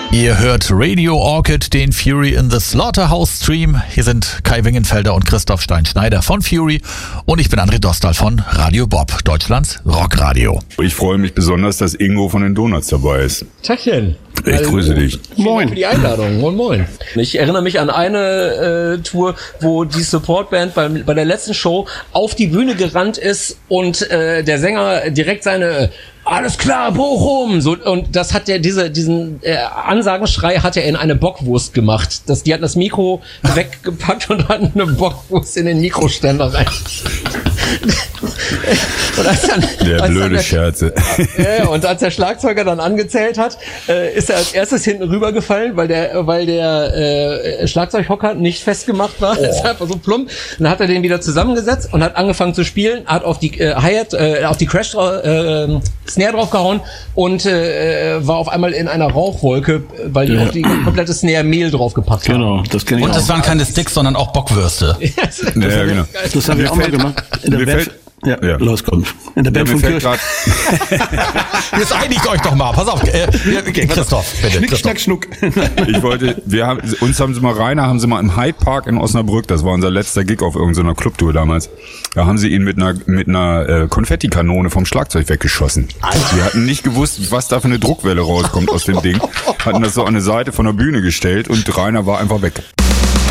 Ihr hört Radio Orchid, den Fury in the Slaughterhouse Stream. Hier sind Kai Wingenfelder und Christoph Stein-Schneider von Fury und ich bin André Dostal von Radio Bob, Deutschlands Rockradio. Ich freue mich besonders, dass Ingo von den Donuts dabei ist. Tachchen. Ich grüße dich. Moin. Dank für die Einladung. Moin, moin. Ich erinnere mich an eine Tour, wo die Supportband bei der letzten Show auf die Bühne gerannt ist und der Sänger direkt seine alles klar, Bochum! So, und das hat der, diesen Ansagenschrei hat er in eine Bockwurst gemacht. Die hatten das Mikro weggepackt und hatten eine Bockwurst in den Mikroständer rein. Blöde Scherze. Und als der Schlagzeuger dann angezählt hat, ist er als erstes hinten rübergefallen, weil der Schlagzeughocker nicht festgemacht war. Das ist einfach so plump. Dann hat er den wieder zusammengesetzt und hat angefangen zu spielen, hat auf die Hi-Hat, auf die Crash Snare draufgehauen und war auf einmal in einer Rauchwolke, weil die auf die komplette Snare Mehl draufgepackt haben. Genau, das kenne ich. Und das waren keine Sticks, sondern auch Bockwürste. Ja, genau. Das haben wir auch mal gemacht. In der Band. Ja, los, komm. In der Band von Kirch. Jetzt einigt euch doch mal. Pass auf, Christoph, bitte. Schnick, schnack, schnuck. Uns haben sie mal im Hyde Park in Osnabrück, das war unser letzter Gig auf irgendeiner Clubtour damals. Da haben sie ihn mit einer Konfettikanone vom Schlagzeug weggeschossen. Wir hatten nicht gewusst, was da für eine Druckwelle rauskommt aus dem Ding. Hatten das so an eine Seite von der Bühne gestellt und Rainer war einfach weg.